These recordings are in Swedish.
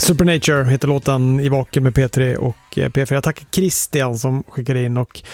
Supernature heter låten i vaken med P3 och P4. Jag tackar Christian som skickade in och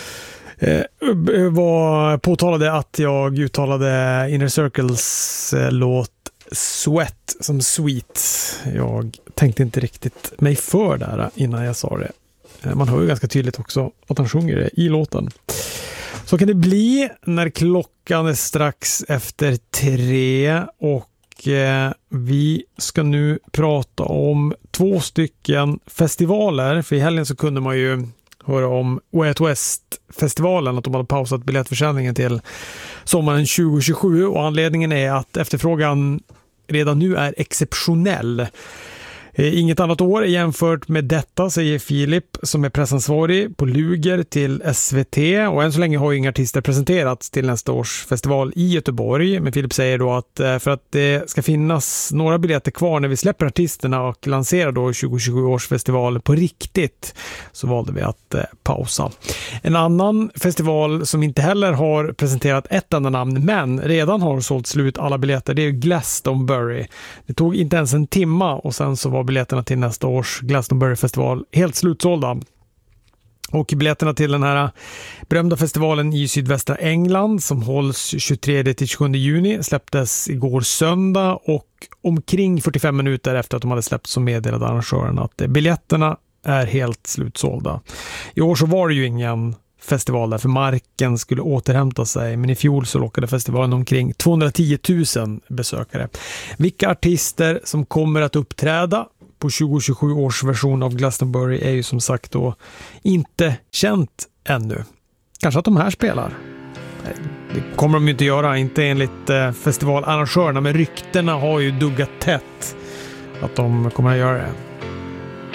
påtalade att jag uttalade Inner Circles låt Sweat som Sweet. Jag tänkte inte riktigt mig för där innan jag sa det. Man hör ju ganska tydligt också att han sjunger det i låten. Så kan det bli när klockan är strax efter 3 och vi ska nu prata om 2 stycken festivaler. För i helgen så kunde man ju höra om Way Out West-festivalen, att de hade pausat biljettförsäljningen till sommaren 2027 och anledningen är att efterfrågan redan nu är exceptionell. Inget annat år jämfört med detta, säger Filip som är pressansvarig på Luger till SVT, och än så länge har ju inga artister presenterats till nästa års festival i Göteborg, men Filip säger då att för att det ska finnas några biljetter kvar när vi släpper artisterna och lanserar då 2027 års festival på riktigt, så valde vi att pausa. En annan festival som inte heller har presenterat ett enda namn men redan har sålt slut alla biljetter, det är Glastonbury. Det tog inte ens en timma och sen så var biljetterna till nästa års Glastonbury-festival helt slutsålda. Och biljetterna till den här berömda festivalen i sydvästra England som hålls 23-27 juni släpptes igår söndag, och omkring 45 minuter efter att de hade släppts så meddelade arrangörerna att biljetterna är helt slutsålda. I år så var det ju ingen festival där för marken skulle återhämta sig, men i fjol så lockade festivalen omkring 210 000 besökare. Vilka artister som kommer att uppträda på 2027 års version av Glastonbury är ju som sagt då inte känt ännu. Kanske att de här spelar. Det kommer de ju inte göra, inte enligt festivalarrangörerna, men ryktena har ju duggat tätt att de kommer att göra det.